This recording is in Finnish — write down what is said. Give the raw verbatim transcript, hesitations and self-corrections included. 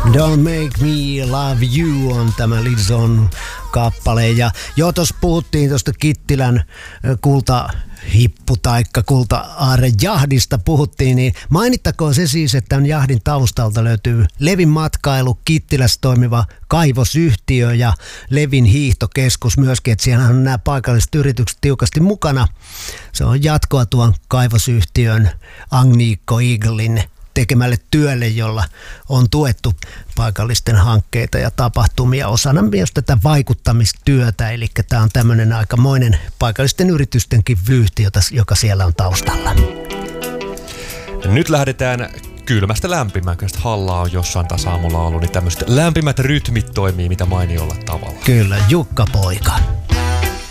Don't Make Me Love You on tämä Lizon kappale. Ja jo tuossa puhuttiin tuosta Kittilän kulta hippu taikka kulta-aare jahdista puhuttiin, niin mainittakoon se siis, että tämän jahdin taustalta löytyy Levin matkailu, Kittilässä toimiva kaivosyhtiö ja Levin hiihtokeskus myöskin, että siellä on nämä paikalliset yritykset tiukasti mukana. Se on jatkoa tuon kaivosyhtiön Agnico Eaglein tekemälle työlle, jolla on tuettu paikallisten hankkeita ja tapahtumia osana myös tätä vaikuttamistyötä. Eli tämä on tämmöinen aikamoinen paikallisten yritystenkin vyyhti, joka siellä on taustalla. Nyt lähdetään kylmästä lämpimään. Kyllä Halla on jossain taas aamulla ollut, niin tämmöiset lämpimät rytmit toimii mitä mainiolla tavalla. Kyllä, Jukka Poika.